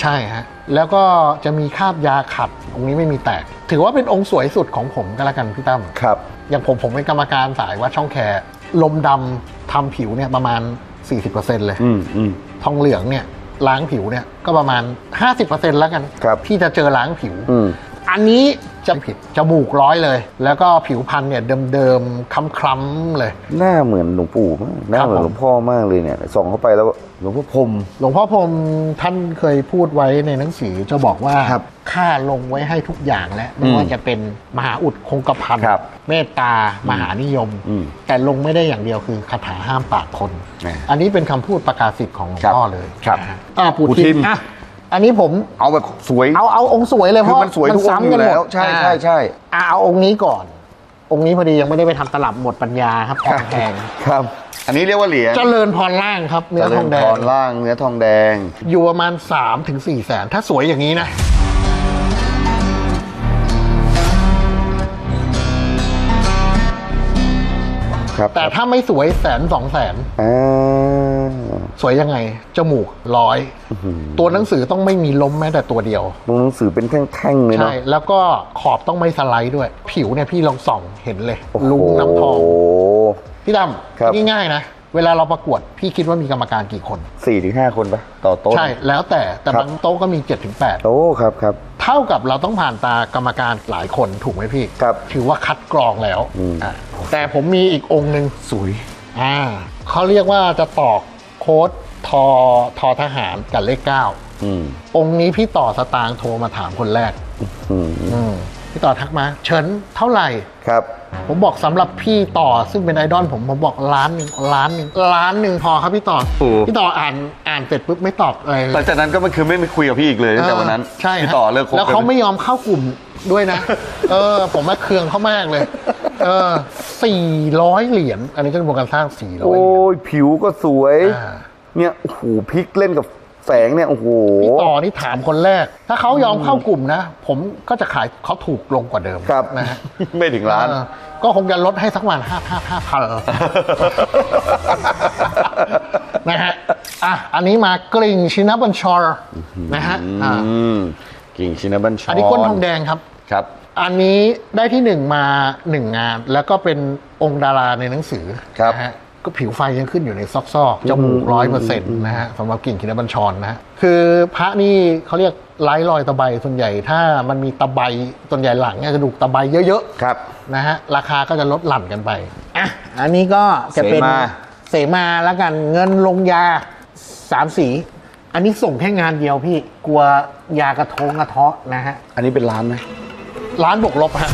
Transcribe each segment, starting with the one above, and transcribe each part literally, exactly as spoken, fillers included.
ใช่ฮะแล้วก็จะมีคราบยาขัดองค์นี้ไม่มีแตกถือว่าเป็นองค์สวยสุดของผมก็แล้วกันพี่ตั้มครับอย่างผมผมเป็นกรรมการสายวัดช่องแคลมดำทำผิวเนี่ยประมาณ สี่สิบเปอร์เซ็นต์ เลยอืมอืมทองเหลืองเนี่ยล้างผิวเนี่ยก็ประมาณ ห้าสิบเปอร์เซ็นต์ แล้วกันที่จะเจอล้างผิวอันนี้จะผิดจมูกร้อยเลยแล้วก็ผิวพรรณเนี่ยเดิมๆคล้ำๆเลยหน้าเหมือนหลวงปู่มากหน้าเหมือนหลวงพ่อมากเลยเนี่ยส่องเข้าไปแล้วหลวงพ่อพรหมหลวงพ่อพรหมท่านเคยพูดไว้ในหนังสือจะบอกว่าข้าลงไว้ให้ทุกอย่างแล้วไม่ว่าจะเป็นมหาอุดคงกระพันเมตตามหานิยมแต่ลงไม่ได้อย่างเดียวคือคาถาห้ามปากคนอันนี้เป็นคำพูดประกาศสิทธิ์ของหลวงพ่อเลยครับปู่ทิมอันนี้ผมเอาแบบสวยเอาเอาองค์สวยเลยเพราะมันสวยทุกองค์อยู่แล้วใช่ใช่ใช่เอาองค์นี้ก่อนองค์นี้พอดียังไม่ได้ไปทำตลับหมดปัญญาครับทองแดงครับอันนี้เรียกว่าเหรียญเจริญพรล่างครับเนื้อทองแดงเจริญพรล่างเนื้อทองแดงอยู่ประมาณ สามถึงสี่ แสนถ้าสวยอย่างนี้นะแต่ถ้าไม่สวยแสนสองแสนสวยยังไงจมูกร้อยตัวหนังสือต้องไม่มีล้มแม้แต่ตัวเดียวตัวหนังสือเป็นแท่งๆเลยเนาะใช่แล้วก็ขอบต้องไม่สไลด์ด้วยผิวเนี่ยพี่ลองส่องเห็นเลยลุงน้ำทองพี่ดำง่ายๆนะเวลาเราประกวดพี่คิดว่ามีกรรมการกี่คนสี่ถึงห้า คนปะต่อโต๊ะใช่แล้วแต่แต่บางโต๊ะก็มี เจ็ดถึงแปดโต๊ะครับครับเท่ากับเราต้องผ่านตากรรมการหลายคนถูกไหมพี่ครับถือว่าคัดกรองแล้วแต่ผมมีอีกองค์หนึ่งสวยอ่าเขาเรียกว่าจะตอกโค้ดทอทอทหารกับเลขเก้าองค์นี้พี่ต่อสตางค์โทรมาถามคนแรกพี่ต่อทักมาเฉินเท่าไหร่ครับผมบอกสำหรับพี่ต่อซึ่งเป็นไอดอลผมผมบอกล้านหนึ่งล้านหนึ่งล้านหนึ่งพอครับพี่ต่อพี่ต่ออ่านอ่านเสร็จปุ๊บไม่ตอบอะไรหลังจากนั้นก็มันคือไม่ไม่คุยกับพี่อีกเลยตั้งแต่วันนั้นใช่พี่ต่อเลิกคบแล้วเขาไม่ยอมเข้ากลุ่มด้วยนะเออผมมาเคืองเขามากเลยเออสี่ร้อยเหรียญอันนี้ก็เป็นโครงการสร้างสี่ร้อยโอ้ยผิวก็สวยเนี่ยโอ้โหพลิกเล่นกับแสงเนี่ยโอ้โหพี่ต่อนี่ถามคนแรกถ้าเขายอมเข้ากลุ่มนะผมก็จะขายเขาถูกลงกว่าเดิมนะฮะไม่ถึงล้านก็คงจะลดให้สักวันห้าห้าห้าพันนะฮะอ่ะอันนี้มากริ่งชินบัญชรนะฮะกริ่งชินบัญชรอันนี้ก้นทองแดงครับครับอันนี้ได้ที่หนึ่งมาหนึ่งงานแล้วก็เป็นองค์ดาราในหนังสือนะฮะก็ผิวไฟยังขึ้นอยู่ในซอกๆจมูกร้อยเปอร์เซ็นต์นะฮะสำหรับกิ่งชินบัญชรนะฮะคือพระนี่เขาเรียกไร้รอยตะไบส่วนใหญ่ถ้ามันมีตะไบส่วนใหญ่หลังเนี่ยกระดูกตะไบเยอะๆครับนะฮะราคาก็จะลดหลั่นกันไปอ่ะอันนี้ก็จะเป็นเสมาแล้วกันเงินลงยาสามสีอันนี้ส่งแค่งานเดียวพี่กลัวยากระทงกระเทาะนะฮะอันนี้เป็นล้านไหมล้านบวกลบฮะ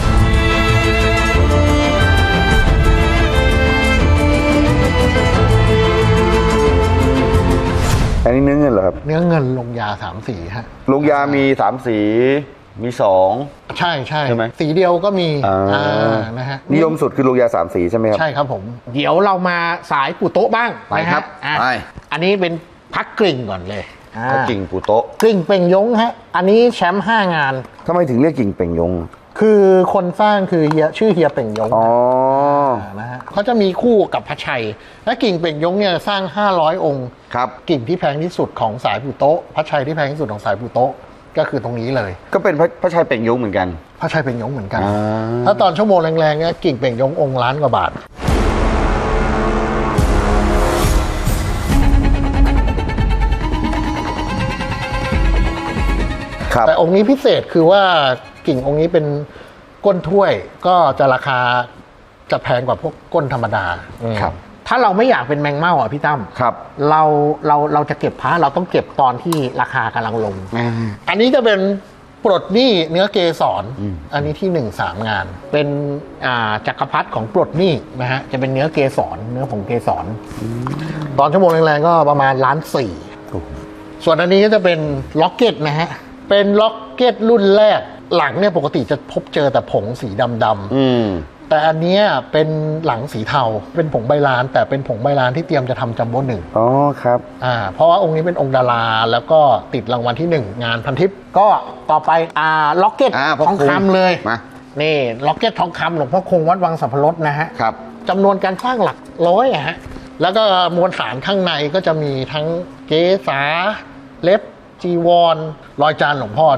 อันนี้เนื้อเงินเหรอครับเนื้อเงินลงยาสามสีฮะลงยามีสามสีมีสองใช่ใช่ไหมสีเดียวก็มีอ่านะฮะนิยมสุดคือลงยาสามสีใช่ไหมครับใช่ครับผมเดี๋ยวเรามาสายปู่โต๊ะบ้างไปครับไปอันนี้เป็นพักกริ่งก่อนเลยพักกริ่งปู่โต๊ะกริ่งเป่งยงฮะอันนี้แชมป์ห้างานทำไมถึงเรียกกริ่งเป่งยงคือคนสร้างคือเฮียชื่อเฮียเป่งยงอ๋อนะฮะเขาจะมีคู่กับพระชัยและกิ่งเป่งยงเนี่ยสร้างห้าร้อยองค์ครับกิ่งที่แพงที่สุดของสายปู่โต๊ะพระชัยที่แพงที่สุดของสายปู่โต๊ะก็คือตรงนี้เลยก็เป็นพระชัยเป่งยงเหมือนกันพระชัยเป่งยงเหมือนกันถ้าตอนชั่วโมงแรงๆเนี่ยกิ่งเป่งยงองค์ล้านกว่าบาทแต่องค์นี้พิเศษคือว่ากิ่งองค์นี้เป็นก้นถ้วยก็จะราคาจะแพงกว่าพวกก้นธรรมดาครับถ้าเราไม่อยากเป็นแมงเม่าอ่ะพี่ตั้มครับเราเราเราจะเก็บพระเราต้องเก็บตอนที่ราคากำลังลงอันนี้จะเป็นปลดหนี้เนื้อเกสร อ, อันนี้ที่หนึ่งสามงานเป็นจักรพรรดิของปลดหนี้นะฮะจะเป็นเนื้อเกสรเนื้อผงเกสรตอนชั่วโมงแรงๆก็ประมาณล้านสี่ส่วนอันนี้ก็จะเป็นล็อกเก็ตนะฮะเป็นล็อกเก็ตรุ่นแรกหลังเนี่ยปกติจะพบเจอแต่ผงสีดำๆแต่อันนี้เป็นหลังสีเทาเป็นผงใบลานแต่เป็นผงใบลานที่เตรียมจะทำจัมโบ้หนึ่งอ๋อครับอ่าเพราะว่าองค์นี้เป็นองค์ดาราแล้วก็ติดรางวัลที่หนึ่งงานพันทิปก็ต่อไปอ่าล็อกเก็ตทองคำเลยมานี่ล็อกเก็ตทองคำหลวงพ่อคงวัดวังสัพพรสนะฮะครับจำนวนการสร้างหลักร้อยอะฮะแล้วก็มวลสารข้างในก็จะมีทั้งเกษาเล็บจีวรรอยจานหลวงพ่อ